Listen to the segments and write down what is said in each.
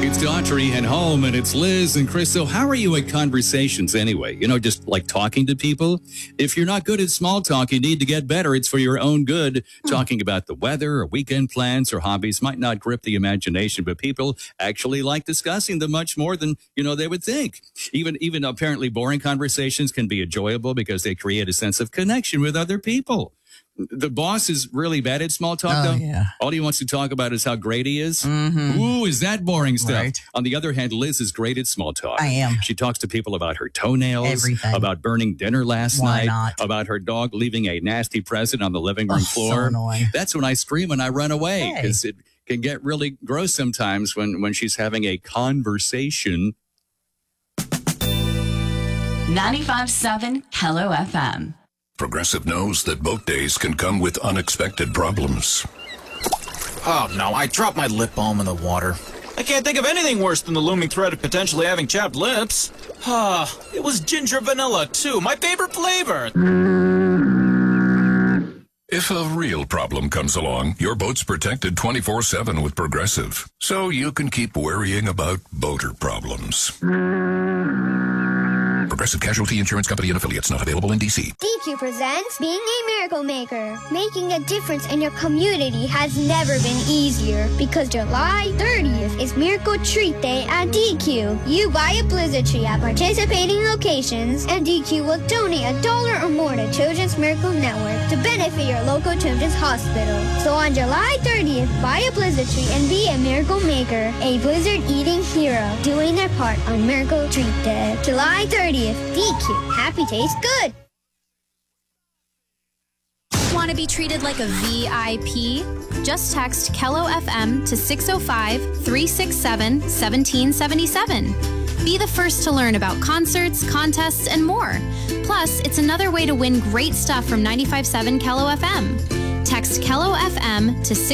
It's Daughtry and home, and it's Liz and Chris. So how are you at conversations anyway? You know, just like talking to people? If you're not good at small talk, you need to get better. It's for your own good. Talking about the weather or weekend plans or hobbies might not grip the imagination, but people actually like discussing them much more than, they would think. Even apparently boring conversations can be enjoyable because they create a sense of connection with other people. The boss is really bad at small talk, though. Yeah. All he wants to talk about is how great he is. Mm-hmm. Ooh, is that boring stuff? Right. On the other hand, Liz is great at small talk. I am. She talks to people about her toenails, Everything. about burning dinner last Why night, not? about her dog leaving a nasty present on the living room floor. So annoying. That's when I scream and I run away because it can get really gross sometimes when she's having a conversation. 95.7 Hello FM. Progressive knows that boat days can come with unexpected problems. Oh no, I dropped my lip balm in the water. I can't think of anything worse than the looming threat of potentially having chapped lips. It was ginger vanilla too, my favorite flavor. If a real problem comes along, your boat's protected 24/7 with Progressive, so you can keep worrying about boater problems. Progressive Casualty Insurance Company and affiliates, not available in D.C. DQ presents Being a Miracle Maker. Making a difference in your community has never been easier because July 30th is Miracle Treat Day at DQ. You buy a Blizzard tree at participating locations and DQ will donate $1 or more to Children's Miracle Network to benefit your local children's hospital. So on July 30th, buy a Blizzard tree and be a Miracle Maker, a Blizzard eating hero, doing their part on Miracle Treat Day. July 30th. DQ. Happy tastes good. Want to be treated like a VIP? Just text Kello FM to 605-367-1777. Be the first to learn about concerts, contests, and more. Plus, it's another way to win great stuff from 95.7 Kello FM. Text Kello FM to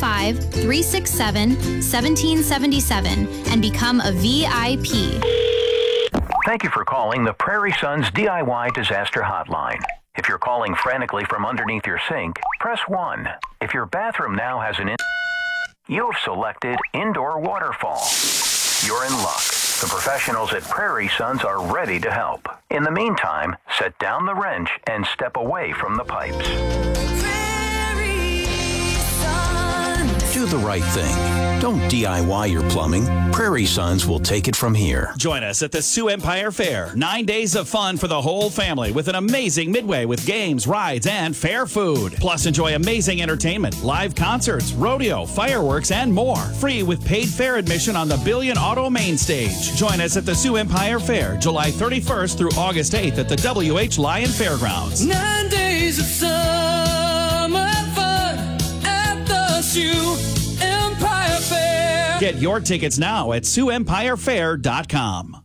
605-367-1777 and become a VIP. Thank you for calling the Prairie Sons DIY Disaster Hotline. If you're calling frantically from underneath your sink, press 1. If your bathroom now has you've selected indoor waterfall. You're in luck. The professionals at Prairie Sons are ready to help. In the meantime, set down the wrench and step away from the pipes. Do the right thing. Don't DIY your plumbing. Prairie Sons will take it from here. Join us at the Sioux Empire Fair. 9 days of fun for the whole family with an amazing midway with games, rides, and fair food. Plus, enjoy amazing entertainment, live concerts, rodeo, fireworks, and more. Free with paid fair admission on the Billion Auto Main Stage. Join us at the Sioux Empire Fair, July 31st through August 8th at the WH Lyon Fairgrounds. 9 days of summer fun at the Sioux Empire Fair. Get your tickets now at SiouxEmpireFair.com.